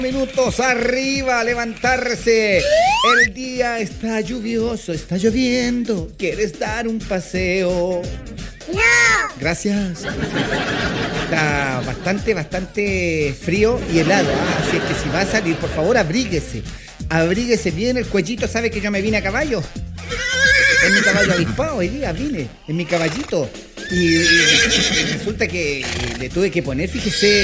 Minutos arriba, levantarse. El día está lluvioso, está lloviendo. ¿Quieres dar un paseo? ¡No! Gracias. Está bastante frío y helado. Así es que si va a salir, por favor, abríguese. Abríguese bien el cuellito. ¿Sabe que yo me vine a caballo? En mi caballo avispado hoy día vine. En mi caballito. Y resulta que le tuve que poner, fíjese,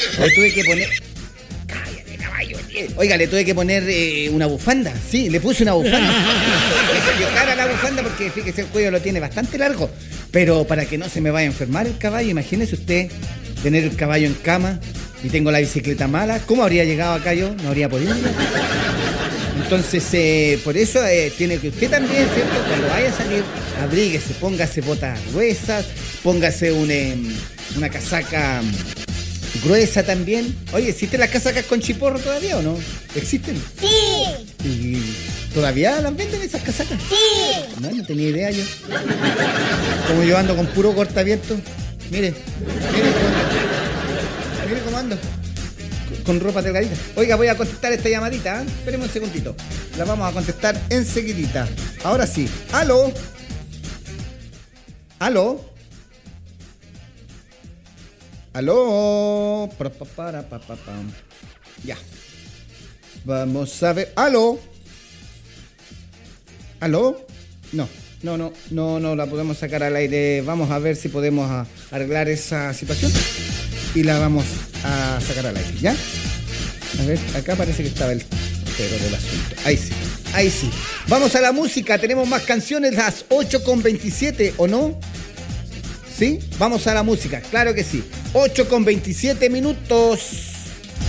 Oiga, le tuve que poner una bufanda. Sí, le puse una bufanda. Le salió cara la bufanda porque fíjese el cuello lo tiene bastante largo. Pero para que no se me vaya a enfermar el caballo, imagínese usted tener el caballo en cama y tengo la bicicleta mala. ¿Cómo habría llegado acá yo? No habría podido llegar. Entonces, por eso tiene que usted también, ¿cierto? Cuando vaya a salir, abríguese, póngase botas gruesas, póngase una casaca gruesa también. Oye, ¿existen las casacas con chiporro todavía o no? ¿Existen? Sí. ¿Y todavía las venden esas casacas? Sí. No tenía idea yo. Como yo ando con puro cortaviento. Mire cómo ando. Con ropa delgadita. Oiga, voy a contestar esta llamadita, ¿eh? Esperemos un segundito. La vamos a contestar enseguidita. Ahora sí. ¿Aló? ¿Aló? ¿Aló? Ya. Vamos a ver. ¿Aló? ¿Aló? No la podemos sacar al aire. Vamos a ver si podemos arreglar esa situación. Y la vamos a sacar al aire, ¿ya? A ver, acá parece que estaba el pero del asunto. Ahí sí. Vamos a la música. Tenemos más canciones, las 8:27, ¿o no? ¿Sí? Vamos a la música, claro que sí. 8:27 minutos.